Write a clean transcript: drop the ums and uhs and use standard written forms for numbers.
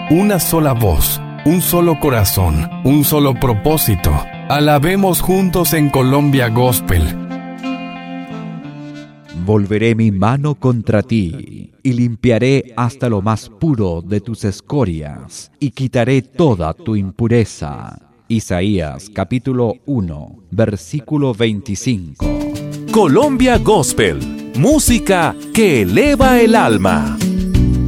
una sola voz, un solo corazón, un solo propósito. Alabemos juntos en Colombia Gospel. Volveré mi mano contra ti, y limpiaré hasta lo más puro de tus escorias, y quitaré toda tu impureza. Isaías capítulo 1, versículo 25. Colombia Gospel, música que eleva el alma.